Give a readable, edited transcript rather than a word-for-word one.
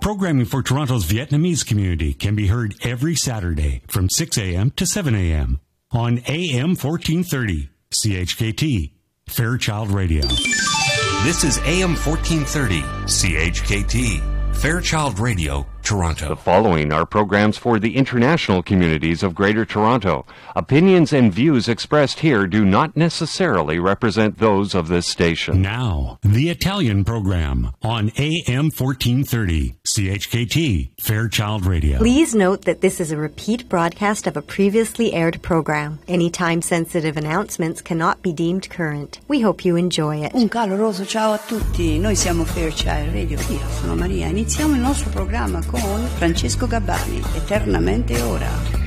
Programming for Toronto's Vietnamese community can be heard every Saturday from 6 a.m. to 7 a.m. on AM 1430, CHKT, Fairchild Radio. This is AM 1430, CHKT, Fairchild Radio, Toronto. The following are programs for the international communities of Greater Toronto. Opinions and views expressed here do not necessarily represent those of this station. Now, the Italian program on AM 1430, CHKT, Fairchild Radio. Please note that this is a repeat broadcast of a previously aired program. Any time-sensitive announcements cannot be deemed current. We hope you enjoy it. Un caloroso ciao a tutti. Noi siamo Fairchild Radio. Io sono Maria. Iniziamo il nostro programma con Francesco Gabbani, Eternamente Ora.